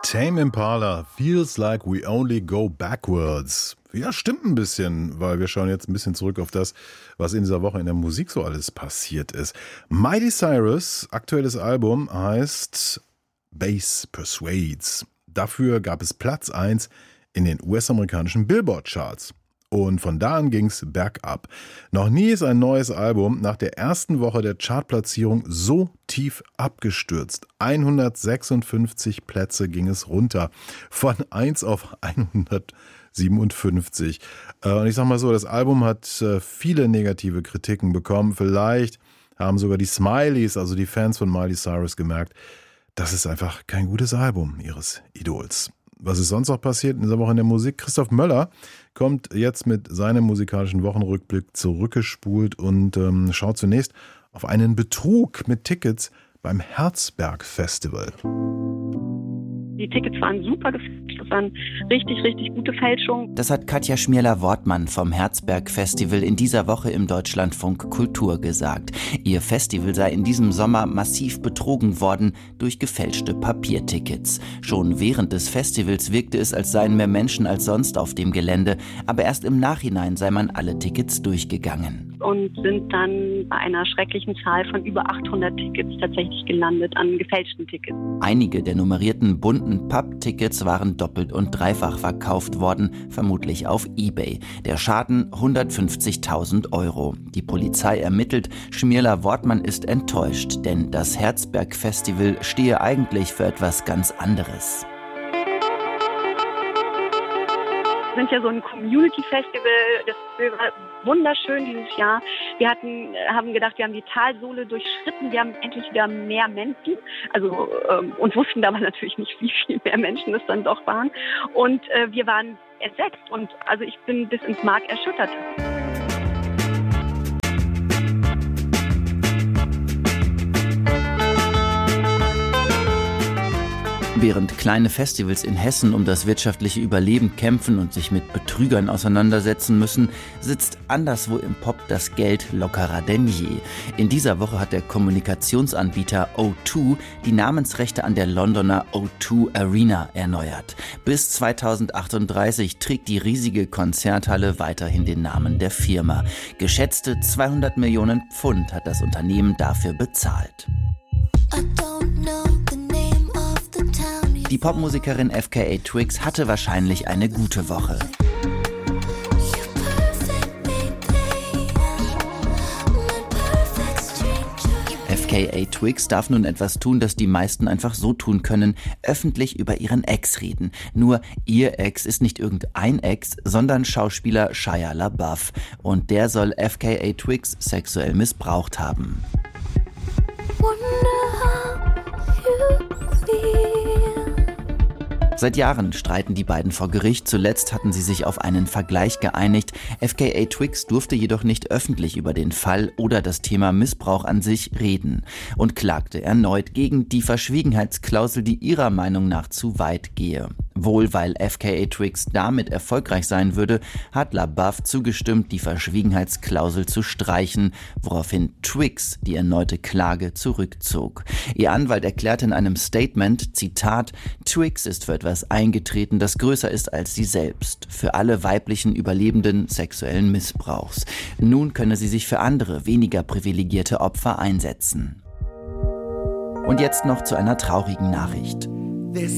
Tame Impala, Feels Like We Only Go Backwards. Ja, stimmt ein bisschen, weil wir schauen jetzt ein bisschen zurück auf das, was in dieser Woche in der Musik so alles passiert ist. Miley Cyrus' aktuelles Album heißt Bass Persuades. Dafür gab es Platz 1 in den US-amerikanischen Billboard-Charts. Und von da an ging's bergab. Noch nie ist ein neues Album nach der ersten Woche der Chartplatzierung so tief abgestürzt. 156 Plätze ging es runter. Von 1 auf 157. Und ich sag mal so, das Album hat viele negative Kritiken bekommen. Vielleicht haben sogar die Smileys, also die Fans von Miley Cyrus, gemerkt, das ist einfach kein gutes Album ihres Idols. Was ist sonst noch passiert in dieser Woche in der Musik? Christoph Möller kommt jetzt mit seinem musikalischen Wochenrückblick zurückgespult und schaut zunächst auf einen Betrug mit Tickets beim Herzberg Festival. Die Tickets waren super gefälscht, das waren richtig, richtig gute Fälschungen. Das hat Katja Schmierler-Wortmann vom Herzberg Festival in dieser Woche im Deutschlandfunk Kultur gesagt. Ihr Festival sei in diesem Sommer massiv betrogen worden durch gefälschte Papiertickets. Schon während des Festivals wirkte es, als seien mehr Menschen als sonst auf dem Gelände, aber erst im Nachhinein sei man alle Tickets durchgegangen. Und sind dann bei einer schrecklichen Zahl von über 800 Tickets tatsächlich gelandet an gefälschten Tickets. Einige der nummerierten bunten Papptickets waren doppelt und dreifach verkauft worden, vermutlich auf eBay. Der Schaden 150.000 €. Die Polizei ermittelt, Schmierler-Wortmann ist enttäuscht, denn das Herzberg Festival stehe eigentlich für etwas ganz anderes. Wir sind ja so ein Community-Festival, das war wunderschön dieses Jahr. Wir haben gedacht, wir haben die Talsohle durchschritten, wir haben endlich wieder mehr Menschen, und wussten aber natürlich nicht, wie viel mehr Menschen es dann doch waren. Und wir waren entsetzt und also ich bin bis ins Mark erschüttert. Während kleine Festivals in Hessen um das wirtschaftliche Überleben kämpfen und sich mit Betrügern auseinandersetzen müssen, sitzt anderswo im Pop das Geld lockerer denn je. In dieser Woche hat der Kommunikationsanbieter O2 die Namensrechte an der Londoner O2 Arena erneuert. Bis 2038 trägt die riesige Konzerthalle weiterhin den Namen der Firma. Geschätzte 200 Millionen Pfund hat das Unternehmen dafür bezahlt. Die Popmusikerin FKA Twigs hatte wahrscheinlich eine gute Woche. FKA Twigs darf nun etwas tun, das die meisten einfach so tun können, öffentlich über ihren Ex reden. Nur ihr Ex ist nicht irgendein Ex, sondern Schauspieler Shia LaBeouf. Und der soll FKA Twigs sexuell missbraucht haben. Seit Jahren streiten die beiden vor Gericht. Zuletzt hatten sie sich auf einen Vergleich geeinigt. FKA Twigs durfte jedoch nicht öffentlich über den Fall oder das Thema Missbrauch an sich reden und klagte erneut gegen die Verschwiegenheitsklausel, die ihrer Meinung nach zu weit gehe. Wohl weil FKA Twigs damit erfolgreich sein würde, hat LaBeouf zugestimmt, die Verschwiegenheitsklausel zu streichen, woraufhin Twigs die erneute Klage zurückzog. Ihr Anwalt erklärte in einem Statement, Zitat, Twigs ist für etwas eingetreten, das größer ist als sie selbst, für alle weiblichen Überlebenden sexuellen Missbrauchs. Nun könne sie sich für andere, weniger privilegierte Opfer einsetzen. Und jetzt noch zu einer traurigen Nachricht.